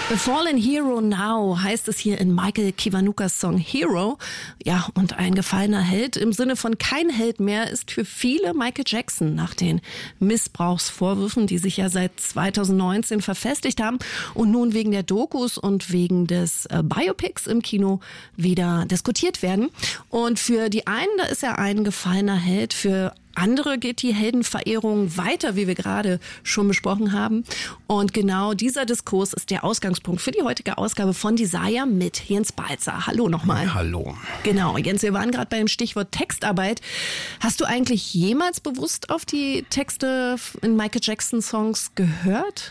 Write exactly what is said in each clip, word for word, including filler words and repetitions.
A Fallen Hero Now heißt es hier in Michael Kiwanukas Song Hero. Ja, und ein gefallener Held im Sinne von kein Held mehr ist für viele Michael Jackson nach den Missbrauchsvorwürfen, die sich ja seit zweitausendneunzehn verfestigt haben und nun wegen der Dokus und wegen des äh, Biopics im Kino wieder diskutiert werden. Und für die einen, da ist er ein gefallener Held, für andere geht die Heldenverehrung weiter, wie wir gerade schon besprochen haben. Und genau dieser Diskurs ist der Ausgangspunkt für die heutige Ausgabe von Desire mit Jens Balzer. Hallo nochmal. Hallo. Genau, Jens, wir waren gerade beim Stichwort Textarbeit. Hast du eigentlich jemals bewusst auf die Texte in Michael Jackson Songs gehört?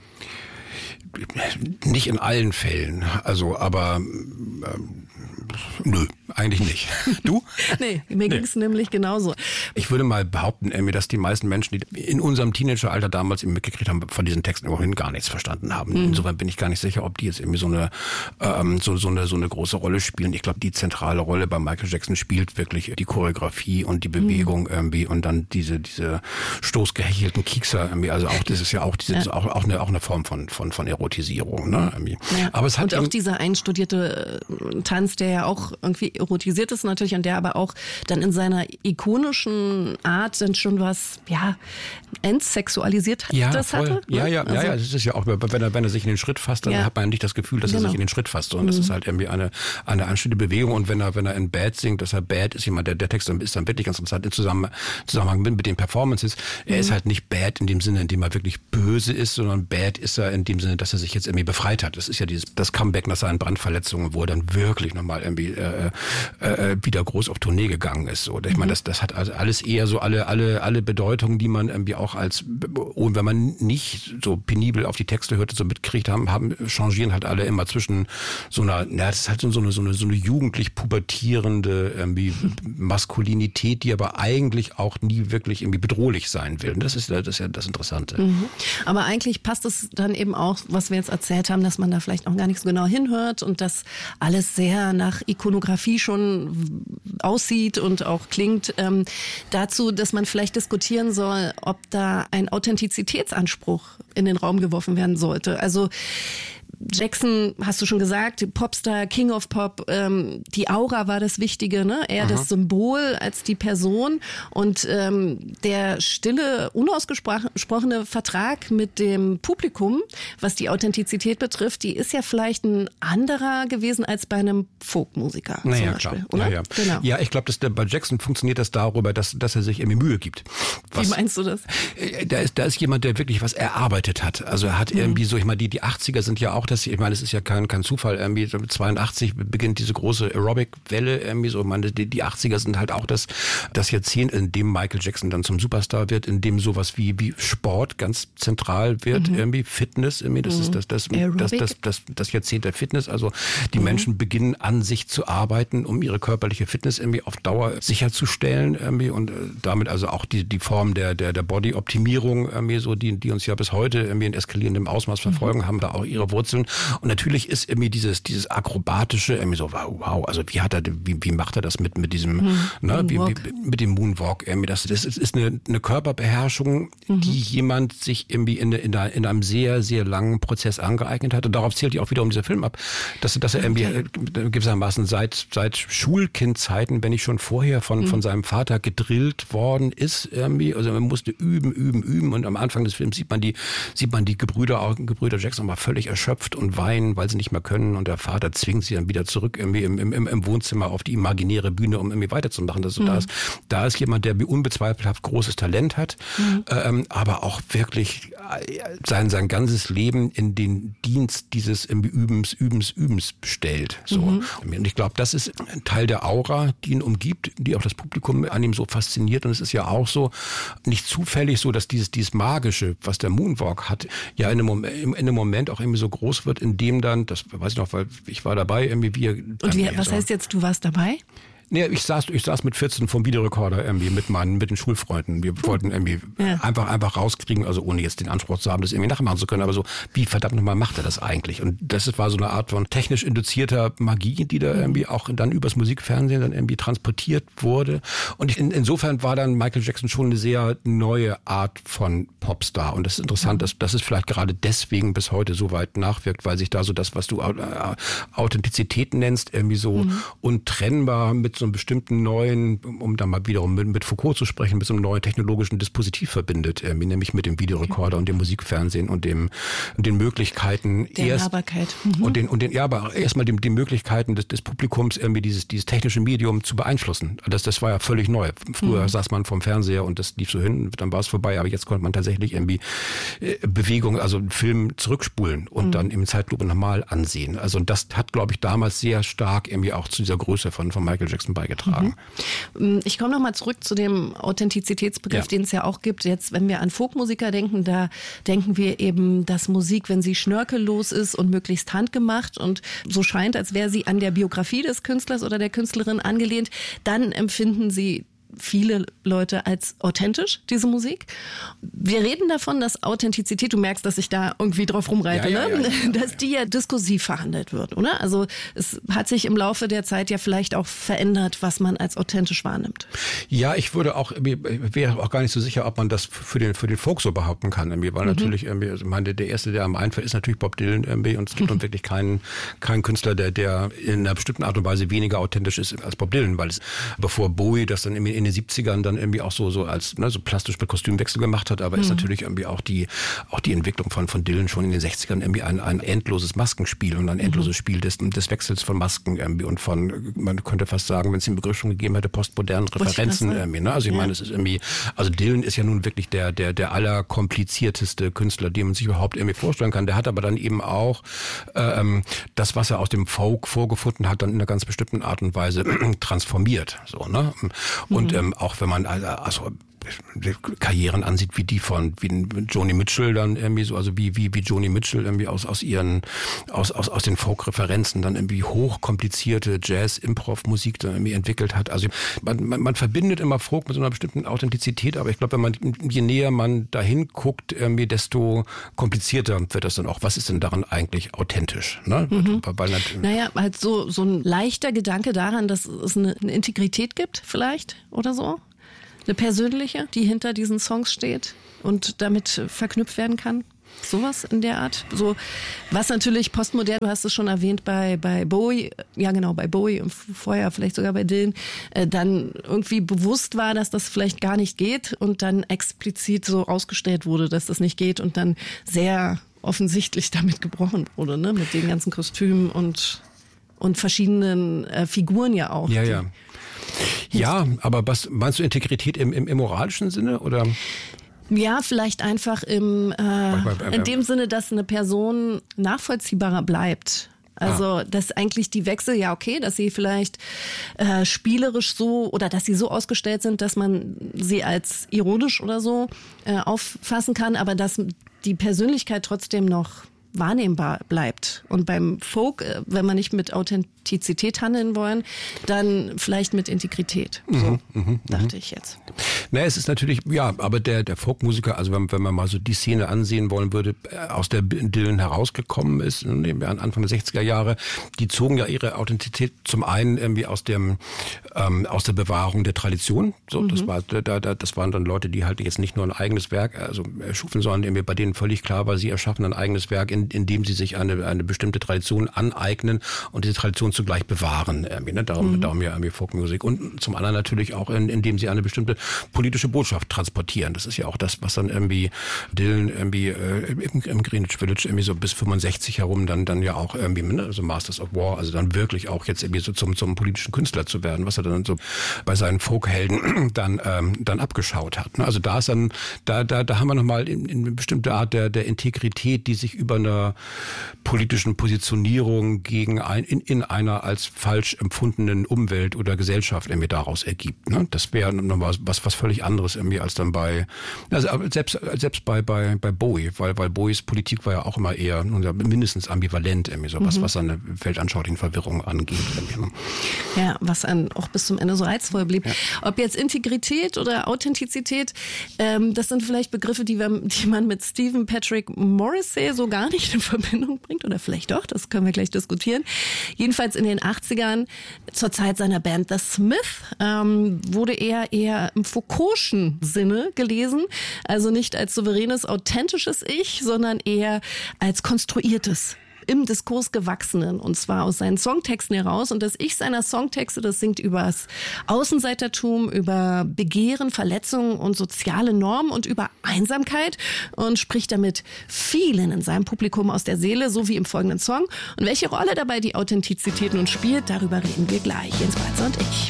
Nicht in allen Fällen, also aber ähm, nö, eigentlich nicht. Du? Nee, mir nee. ging es nämlich genauso. Ich würde mal behaupten, dass die meisten Menschen, die in unserem Teenageralter damals eben mitgekriegt haben, von diesen Texten immerhin gar nichts verstanden haben. Mhm. Insofern bin ich gar nicht sicher, ob die jetzt irgendwie so eine ähm, so so eine so eine große Rolle spielen. Ich glaube, die zentrale Rolle bei Michael Jackson spielt wirklich die Choreografie und die Bewegung mhm. irgendwie und dann diese diese stoßgehechelten Kiekser irgendwie. Also auch das ist ja auch diese ja. auch auch eine auch eine Form von von von Erotisierung, ne? Ja. Aber es hat und auch dieser einstudierte Tanz, der ja auch irgendwie erotisiert ist natürlich und der aber auch dann in seiner ikonischen Art dann schon was, ja, entsexualisiert ja, das voll. hatte. Ja, ja, also, ja, ja, es ist ja auch, wenn er, wenn er sich in den Schritt fasst, dann ja. hat man nicht das Gefühl, dass genau. er sich in den Schritt fasst, sondern mhm. das ist halt irgendwie eine, eine anständige Bewegung und wenn er, wenn er in Bad singt, dass er Bad ist jemand, der, der Text ist dann wirklich ganz interessant im Zusammenhang, Zusammenhang mit, mit den Performances. Er mhm. ist halt nicht Bad in dem Sinne, in dem er wirklich böse ist, sondern Bad ist er in dem Sinne, dass er sich jetzt irgendwie befreit hat. Das ist ja dieses, das Comeback nach seinen Brandverletzungen, wo er dann wirklich nochmal irgendwie äh, äh, wieder groß auf Tournee gegangen ist. So, ich mhm. meine, das, das hat also alles eher so alle, alle, alle Bedeutungen, die man irgendwie auch als, und wenn man nicht so penibel auf die Texte hört, so mitkriegt, haben, haben, changieren halt alle immer zwischen so einer, na, das ist halt so eine, so eine, so eine jugendlich pubertierende irgendwie Maskulinität, die aber eigentlich auch nie wirklich irgendwie bedrohlich sein will. Und das ist, das ist ja das Interessante. Mhm. Aber eigentlich passt es dann eben auch, was wir jetzt erzählt haben, dass man da vielleicht auch gar nicht so genau hinhört und dass alles sehr nach Ikonografie schon aussieht und auch klingt, ähm, dazu, dass man vielleicht diskutieren soll, ob da ein Authentizitätsanspruch in den Raum geworfen werden sollte. Also Jackson, hast du schon gesagt, Popstar, King of Pop, ähm, die Aura war das Wichtige, ne? Eher das Symbol als die Person und ähm, der stille, unausgesprochene Vertrag mit dem Publikum, was die Authentizität betrifft, die ist ja vielleicht ein anderer gewesen als bei einem Folkmusiker naja, zum Beispiel, klar. oder? Ja, ja. Genau. ja, ich glaube, dass der, bei Jackson funktioniert das darüber, dass, dass er sich irgendwie Mühe gibt. Was, Wie meinst du das? Da ist, da ist jemand, der wirklich was erarbeitet hat. Also er hat mhm. irgendwie so, ich meine, die, die achtziger sind ja auch das, ich meine, es ist ja kein, kein Zufall, irgendwie zweiundachtzig beginnt diese große Aerobic-Welle, irgendwie so, meine, die, die achtziger sind halt auch das, das Jahrzehnt, in dem Michael Jackson dann zum Superstar wird, in dem sowas wie, wie Sport ganz zentral wird, mhm. irgendwie Fitness, irgendwie, das mhm. ist das, das, das, das, das, das Jahrzehnt der Fitness, also die mhm. Menschen beginnen an sich zu arbeiten, um ihre körperliche Fitness irgendwie auf Dauer sicherzustellen, irgendwie, und äh, damit also auch die, die Form der, der, der Body-Optimierung, irgendwie so, die, die uns ja bis heute irgendwie in eskalierendem Ausmaß verfolgen, mhm. haben da auch ihre Wurzeln. Und natürlich ist irgendwie dieses, dieses akrobatische, irgendwie so, wow, wow, also wie hat er, wie, wie macht er das mit, mit diesem, mhm. ne, wie, wie, mit dem Moonwalk, irgendwie, das, das ist eine, eine Körperbeherrschung, mhm. die jemand sich irgendwie in, in, in einem sehr, sehr langen Prozess angeeignet hat. Und darauf zielt ja auch wiederum dieser Film ab, dass, dass er irgendwie okay. gewissermaßen seit, seit Schulkindzeiten, wenn nicht schon vorher von, mhm. von seinem Vater gedrillt worden ist, irgendwie, also man musste üben, üben, üben, und am Anfang des Films sieht man die, sieht man die Gebrüder, Gebrüder Jackson mal völlig erschöpft und weinen, weil sie nicht mehr können, und der Vater zwingt sie dann wieder zurück irgendwie im, im, im Wohnzimmer auf die imaginäre Bühne, um irgendwie weiterzumachen. Das, mhm. da, ist, da ist jemand, der unbezweifelhaft großes Talent hat, mhm. ähm, aber auch wirklich sein, sein ganzes Leben in den Dienst dieses Übens, Übens, Übens stellt. So. Mhm. Und ich glaube, das ist ein Teil der Aura, die ihn umgibt, die auch das Publikum an ihm so fasziniert. Und es ist ja auch so, nicht zufällig so, dass dieses, dieses Magische, was der Moonwalk hat, ja in einem Moment, in einem Moment auch irgendwie so groß wird, in dem dann, das weiß ich noch, weil ich war dabei, irgendwie wir. Und wie, was so, heißt jetzt, du warst dabei? Nee, ich saß, ich saß mit vierzehn vom Videorekorder irgendwie mit meinen, mit den Schulfreunden. Wir wollten irgendwie ja. einfach, einfach rauskriegen, also ohne jetzt den Anspruch zu haben, das irgendwie nachmachen zu können, aber so, wie verdammt nochmal macht er das eigentlich? Und das war so eine Art von technisch induzierter Magie, die da irgendwie auch dann übers Musikfernsehen dann irgendwie transportiert wurde. Und in, insofern war dann Michael Jackson schon eine sehr neue Art von Popstar. Und das ist interessant, dass, dass es vielleicht gerade deswegen bis heute so weit nachwirkt, weil sich da so das, was du Authentizität nennst, irgendwie so mhm. untrennbar mit so einem bestimmten neuen, um da mal wiederum mit, mit Foucault zu sprechen, mit so einem neuen technologischen Dispositiv verbindet, äh, nämlich mit dem Videorekorder okay. und dem Musikfernsehen und dem und den Möglichkeiten der erst Nahbarkeit. Mhm. und den und den ja, aber erstmal den, den Möglichkeiten des, des Publikums irgendwie dieses dieses technische Medium zu beeinflussen. Das das war ja völlig neu. Früher mhm. saß man vorm Fernseher und das lief so hin, dann war es vorbei, aber jetzt konnte man tatsächlich irgendwie äh, Bewegung, also einen Film zurückspulen und mhm. dann im Zeitlupe nochmal ansehen. Also das hat, glaube ich, damals sehr stark irgendwie auch zu dieser Größe von von Michael Jackson beigetragen. Mhm. Ich komme nochmal zurück zu dem Authentizitätsbegriff, ja. den es ja auch gibt. Jetzt, wenn wir an Folkmusiker denken, da denken wir eben, dass Musik, wenn sie schnörkellos ist und möglichst handgemacht und so scheint, als wäre sie an der Biografie des Künstlers oder der Künstlerin angelehnt, dann empfinden sie viele Leute als authentisch, diese Musik. Wir reden davon, dass Authentizität, du merkst, dass ich da irgendwie drauf rumreite, ja, ja, ne? ja, ja, ja, dass die ja diskursiv verhandelt wird, oder? Also es hat sich im Laufe der Zeit ja vielleicht auch verändert, was man als authentisch wahrnimmt. Ja, ich würde auch, wäre auch gar nicht so sicher, ob man das für den, für den Folk so behaupten kann, irgendwie, weil mhm. natürlich, irgendwie, also meine, der erste, der am einfällt, ist natürlich Bob Dylan, irgendwie, und es gibt mhm. wirklich keinen, keinen Künstler, der, der in einer bestimmten Art und Weise weniger authentisch ist als Bob Dylan, weil es, bevor Bowie das dann irgendwie in den siebzigern dann irgendwie auch so so als ne, so plastisch mit Kostümwechsel gemacht hat, aber mhm. ist natürlich irgendwie auch die auch die Entwicklung von von Dylan schon in den sechzigern irgendwie ein ein endloses Maskenspiel und ein endloses mhm. Spiel des des Wechsels von Masken irgendwie und von, man könnte fast sagen, wenn es den Begriff schon gegeben hätte, postmodernen Referenzen irgendwie, ne? Also ich ja. meine, es ist irgendwie, also Dylan ist ja nun wirklich der der der allerkomplizierteste Künstler, den man sich überhaupt irgendwie vorstellen kann. Der hat aber dann eben auch ähm, das, was er aus dem Folk vorgefunden hat, dann in einer ganz bestimmten Art und Weise transformiert, so, ne? Und mhm. ähm, auch wenn man also Karrieren ansieht wie die von wie Joni Mitchell dann irgendwie so, also wie wie wie Joni Mitchell irgendwie aus aus ihren aus aus aus den Folk-Referenzen dann irgendwie hochkomplizierte Jazz-Improv-Musik dann irgendwie entwickelt hat. Also man, man man verbindet immer Folk mit so einer bestimmten Authentizität, aber ich glaube, wenn man je näher man dahin guckt, irgendwie desto komplizierter wird das dann auch. Was ist denn daran eigentlich authentisch? Ne? Mhm. Weil, naja, halt so so ein leichter Gedanke daran, dass es eine, eine Integrität gibt, vielleicht oder so. Eine persönliche, die hinter diesen Songs steht und damit verknüpft werden kann. Sowas in der Art. So, was natürlich postmodern, du hast es schon erwähnt, bei, bei Bowie, ja genau, bei Bowie und vorher vielleicht sogar bei Dylan, äh, dann irgendwie bewusst war, dass das vielleicht gar nicht geht und dann explizit so ausgestellt wurde, dass das nicht geht und dann sehr offensichtlich damit gebrochen wurde, ne, mit den ganzen Kostümen und, und verschiedenen äh, Figuren ja auch. Ja, ja. Ja, aber was meinst du, Integrität im, im, im moralischen Sinne oder? Ja, vielleicht einfach im äh, in dem Sinne, dass eine Person nachvollziehbarer bleibt. Also, ah. dass eigentlich die Wechsel, ja okay, dass sie vielleicht äh, spielerisch so oder dass sie so ausgestellt sind, dass man sie als ironisch oder so äh, auffassen kann, aber dass die Persönlichkeit trotzdem noch wahrnehmbar bleibt. Und beim Folk, wenn wir nicht mit Authentizität handeln wollen, dann vielleicht mit Integrität. So, mhm, mh, dachte mh. ich jetzt. Naja, es ist natürlich, ja, aber der, der Folkmusiker, also wenn, wenn man mal so die Szene ansehen wollen würde, aus der Dylan herausgekommen ist, Anfang der sechziger Jahre, die zogen ja ihre Authentizität zum einen irgendwie aus dem, ähm, aus der Bewahrung der Tradition. So, mhm. das war, da, da, das waren dann Leute, die halt jetzt nicht nur ein eigenes Werk, also erschufen, sondern irgendwie bei denen völlig klar war, sie erschaffen ein eigenes Werk, in, in dem sie sich eine, eine bestimmte Tradition aneignen und diese Tradition zugleich bewahren. Irgendwie, ne? Darum, mhm. darum ja irgendwie Folkmusik. Und zum anderen natürlich auch, in, indem sie eine bestimmte politische Botschaft transportieren. Das ist ja auch das, was dann irgendwie Dylan irgendwie äh, im, im Greenwich Village irgendwie so bis fünfundsechzig herum dann dann ja auch irgendwie, ne, also Masters of War, also dann wirklich auch jetzt irgendwie so zum zum politischen Künstler zu werden, was er dann so bei seinen Folkhelden dann ähm, dann abgeschaut hat. Ne? Also da ist dann da da da haben wir nochmal in, in eine bestimmte Art der der Integrität, die sich über einer politischen Positionierung gegen ein in in einer als falsch empfundenen Umwelt oder Gesellschaft irgendwie daraus ergibt. Ne? Das wäre nochmal was, was völlig anderes irgendwie als dann bei, also selbst, selbst bei, bei, bei Bowie, weil, weil Bowies Politik war ja auch immer eher mindestens ambivalent irgendwie, so was, mhm. was seine weltanschaulichen Verwirrung angeht. Irgendwie. Ja, was dann auch bis zum Ende so reizvoll blieb. Ja. Ob jetzt Integrität oder Authentizität, ähm, das sind vielleicht Begriffe, die, wir, die man mit Stephen Patrick Morrissey so gar nicht in Verbindung bringt. Oder vielleicht doch, das können wir gleich diskutieren. Jedenfalls in den achtzigern, zur Zeit seiner Band The Smith, ähm, wurde er eher im Foucault'schen Sinne gelesen. Also nicht als souveränes, authentisches Ich, sondern eher als konstruiertes, im Diskurs gewachsenen, und zwar aus seinen Songtexten heraus. Und das Ich seiner Songtexte, das singt über das Außenseitertum, über Begehren, Verletzungen und soziale Normen und über Einsamkeit und spricht damit vielen in seinem Publikum aus der Seele, so wie im folgenden Song. Und welche Rolle dabei die Authentizität nun spielt, darüber reden wir gleich, Jens Balzer und ich.